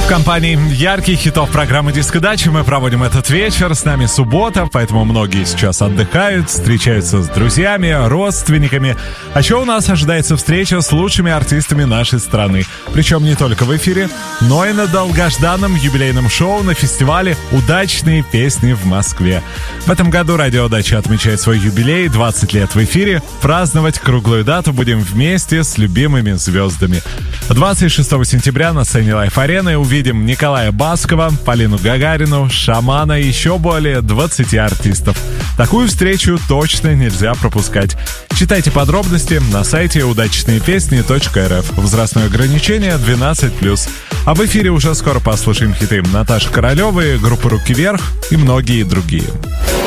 компании ярких хитов программы «Дискодача» мы проводим этот вечер. С нами суббота, поэтому многие сейчас отдыхают, встречаются с друзьями, родственниками. А еще у нас ожидается встреча с лучшими артистами нашей страны. Причем не только в эфире, но и на долгожданном юбилейном шоу на фестивале «Удачные песни» в Москве. В этом году радио «Дача» отмечает свой юбилей, 20 лет в эфире. Праздновать круглую дату будем вместе с любимыми звездами. 26 сентября на сцене Лайф-арены увидим Николая Баскова, Полину Гагарину, Шамана и еще более 20 артистов. Такую встречу точно нельзя пропускать. Читайте подробности на сайте удачнейпесни.рф. Возрастное ограничение 12+. А в эфире уже скоро послушаем хиты Наташи Королевой, группы «Руки вверх» и многие другие.